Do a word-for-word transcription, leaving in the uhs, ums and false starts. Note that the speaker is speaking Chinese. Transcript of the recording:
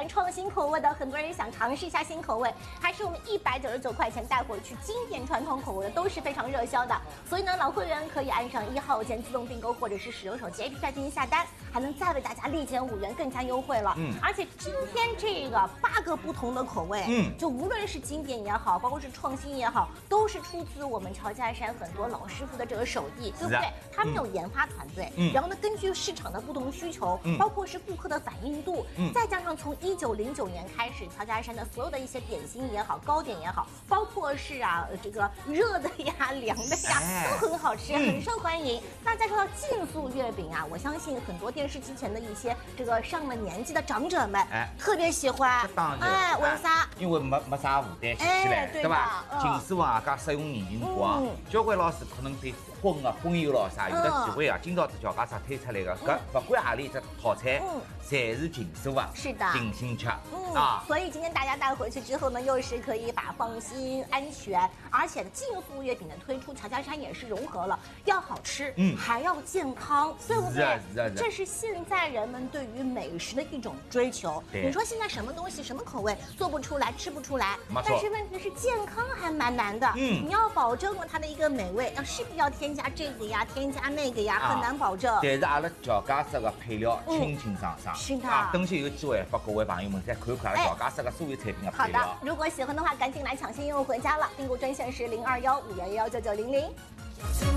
欢创新口味的，很多人想尝试一下新口味，还是我们一百九十九块钱带回去经典传统口味的，都是非常热销的。所以呢，老会员可以按上一号键自动订购，或者是使用手机 A P P 进行下单，还能再为大家立减五元，更加优惠了。嗯，而且今天这个八个不同的口味，嗯，就无论是经典也好，包括是创新也好，都是出自我们乔家山很多老师傅的这个手艺，对不对？他们有研发团队，嗯，然后呢，根据市场的不同需求，嗯，包括是顾客的反应度，嗯，再加上从一九零九年开始，乔家山的所有的一些点心也好，糕点也好，包括是啊这个热的呀、凉的呀，哎、都很好吃，嗯、很受欢迎。那再说到竞速月饼啊，我相信很多电视机前的一些这个上了年纪的长者们，哎，特别喜欢。 当然， 哎，为啥？ 因为没没啥负担，吃起来，对吧？近视啊，加食用年龄化，交关老师可能对荤啊、荤油咯啥有的忌讳啊。今朝子乔家山推出来的，搿不管何里只套餐，侪是净素啊， 是的， 尽心吃。 嗯啊，所以今天大家带回去之后呢，又是可以把放心、安全，而且竞速月饼的推出，乔家山也是融合了要好吃，嗯，还要健康，对不对？这是现在人们对于美食的一种追求。你说现在什么东西、什么口味做不出来、吃不出来，但是问题是健康还蛮难的。嗯，你要保证了它的一个美味，要势必要添加这个呀、添加那个呀，很难保证。 但是阿拉乔家山的配料清清爽爽， 是的。 啊，等歇有机会把各位朋友们再看看乔家山的所有产品的配料。 好的，如果喜欢的话，赶紧来抢先用回家了。订购专线是零二幺五幺幺九九零零。